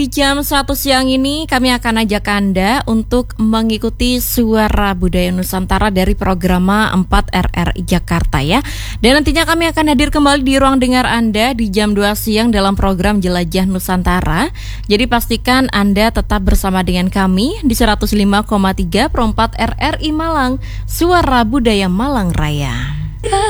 di jam 1 siang ini kami akan ajak Anda untuk mengikuti Suara Budaya Nusantara dari program 4 RRI Jakarta ya. Dan nantinya kami akan hadir kembali di ruang dengar Anda di jam 2 siang dalam program Jelajah Nusantara. Jadi pastikan Anda tetap bersama dengan kami di 105,3 Pro 4 RRI Malang, Suara Budaya Malang Raya.